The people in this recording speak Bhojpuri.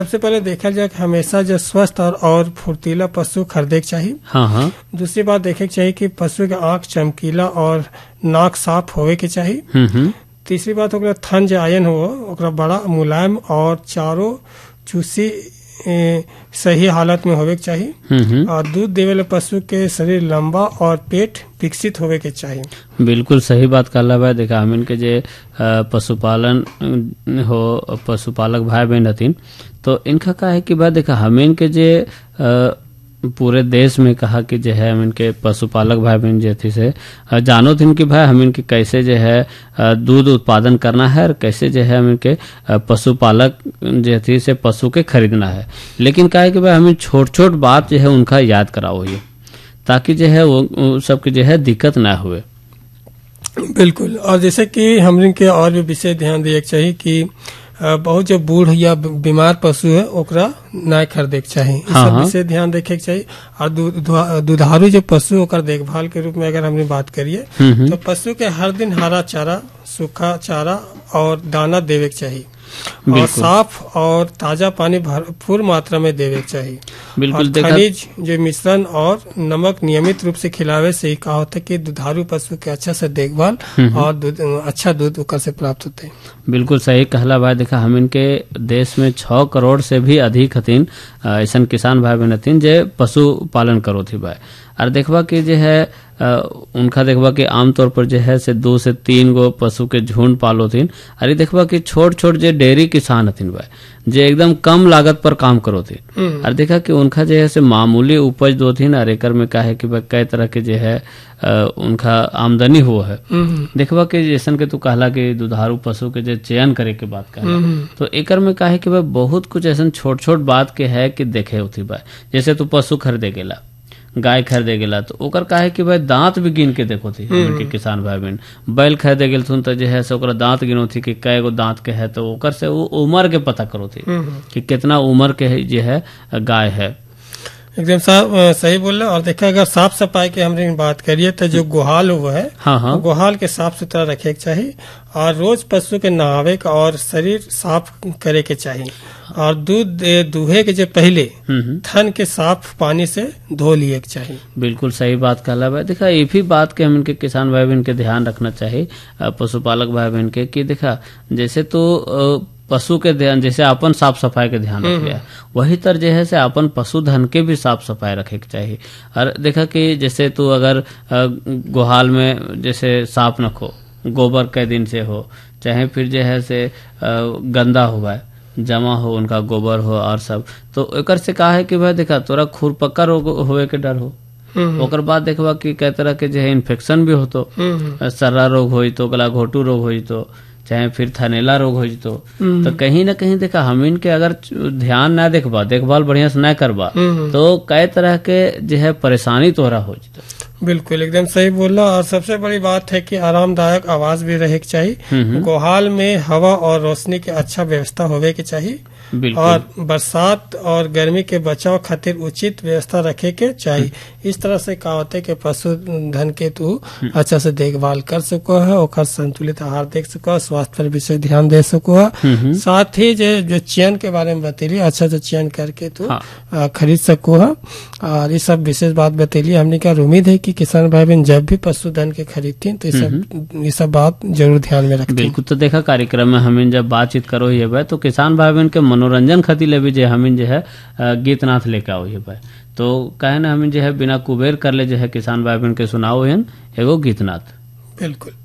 सबसे पहले देखा जाए कि हमेशा जो स्वस्थ और फुर्तीला पशु खरीदे के चाहिए। हाँ हाँ। दूसरी बात देखे के चाहिए कि पशु के आंख चमकीला और नाक साफ होवे के चाहिए। तीसरी बात ओकरा थन जो आयन हो ओकरा बड़ा मुलायम और चारों चूसी सही हालत में होवे के चाहिए। और दूध देवे वाले पशु के शरीर लंबा और पेट विकसित होवे के चाहिए। बिल्कुल सही बात कहला भाई। देखा हमिन के जे पशुपालन हो पशुपालक भाई बहन हथिन तो इनका का है कि भाई देखा हमिन के जे पूरे देश में कहा कि जो है हम इनके पशुपालक भाई बहन जे थी से जानो थिन कि भाई हम इनके कैसे जो है दूध उत्पादन करना है और कैसे जो है हम इनके पशुपालक जो थी से पशु के खरीदना है। लेकिन कहा है कि भाई हमें छोट छोट बात जो है उनका याद कराओ ये ताकि जो है वो सबकी जो है दिक्कत ना हुए। बिल्कुल। और जैसे कि हम इनके और भी विशेष ध्यान दिए चाहिए कि बहुत जो बूढ़ या बीमार पशु है ओकरा ना खरीदे के चाहिए। इस सब विशेष ध्यान देखे के चाहिए। और दुधारू जो पशु ओकर देखभाल के रूप में अगर हमने बात करिए तो पशु के हर दिन हरा चारा सूखा चारा और दाना देवे के चाहिए और साफ और ताजा पानी भरपूर मात्रा में देवे के चाहिए। बिल्कुल। और खनिज जो मिश्रण और नमक नियमित रूप से खिलावे से ही कहा होता है कि दुधारू पशु के अच्छा से देखभाल और अच्छा दूध ओकर से प्राप्त होते हैं। बिल्कुल सही कहला भाई। देखा हम इनके देश में 6 करोड़ से भी अधिक हथिन ऐसा किसान भाई बहन हथिन जे पशु पालन करो थी भाई। और देखबा कि जो है उनका देखबा कि आमतौर पर जो है से 2 से 3 गो पशु के झुंड पालो थीन। अरे देखबा कि छोट छोट जो डेयरी किसान हथिन भाई जे एकदम कम लागत पर काम करो थी। और देखा कि उनका जो है से मामूली उपज दो थी और एकर में का है कि भाई कई तरह के जो है उनका आमदनी हो है। देखबा कि जैसन के तू कहला कि दुधारू पशु के जो चयन करे के बात कहला तो एकर में का है कि भाई बहुत कुछ ऐसा छोट छोट बात के है कि देखे होती भाई। जैसे तू पशु खरीदे गेला गाय खरीदे गेला तो ओकर का है कि भाई दांत भी गिन के देखो थी उनके किसान भाई बहन। बैल खरीदे गेल तो जो है से ओकरा दांत गिनो थी कि कै गो दांत के है तो ओकर से वो उम्र के पता करो थी कि कितना उम्र के जो है गाय है। एकदम सही बोल रहे। और देखा अगर साफ सफाई की हम बात करिए तो जो गुहाल हुआ है तो गुहाल के साफ सुथरा रखे के चाहिए और रोज पशु के नहावे का और शरीर साफ करे के चाहिए। और दूध दूहे के जो पहले थन के साफ पानी से धो लिए के चाहिए। बिल्कुल सही बात कहला भाई। देखा ये भी बात के हम इनके किसान भाई बहन के ध्यान रखना चाहिए पशुपालक भाई बहन के कि देखा जैसे तो पशु के ध्यान जैसे अपन साफ सफाई के ध्यान रख लिया वही तरह जो है से अपन पशुधन के भी साफ सफाई रखे के चाहिए। और देखा कि जैसे तू अगर गुहाल में जैसे साफ रखो गोबर के दिन से हो चाहे फिर जो है से गंदा हुआ जमा हो उनका गोबर हो और सब तो एकर से कहा है कि भाई देखा तोरा खुरपक्का रोग होवे के डर हो। ओकर बाद देखबा कि कई तरह के जो है इन्फेक्शन भी हो तो सर्रा रोग हो तो गला घोटू रोग हो तो चाहे फिर थनेला रोग हो तो कहीं ना कहीं देखा हम इनके अगर ध्यान ना देखबा देखभाल बढ़िया से ना करबा तो कई तरह के जो है परेशानी तोहरा हो जाता। बिल्कुल एकदम सही बोला। और सबसे बड़ी बात है कि आरामदायक आवाज भी रहे के चाहिए। गुहाल में हवा और रोशनी की अच्छा व्यवस्था होवे के चाहिए और बरसात और गर्मी के बचाव खातिर उचित व्यवस्था रखे के चाहिए। इस तरह से कहा होता है कि पशुधन के तू अच्छा से देखभाल कर सको है और संतुलित आहार देख सको स्वास्थ्य पर विशेष ध्यान दे सको है। साथ ही जो चयन के बारे में बतेली अच्छा से चयन करके तू खरीद सको है। और ये सब विशेष बात बतेली हमने क्या उम्मीद है कि किसान भाई बहन जब भी पशुधन के खरीदती तो ये सब बात जरूर ध्यान में रखते। बिल्कुल। तो देखा कार्यक्रम में हम जब बातचीत करो ये भाई तो किसान भाई बहन के मनोरंजन खातिर ले भी जो हमिन जो है गीतनाथ लेके आओ ये भाई तो कहे ना हमिन जो है बिना कुबेर कर ले जो है किसान भाई बहन के सुनाओ एगो गीतनाथ। बिल्कुल।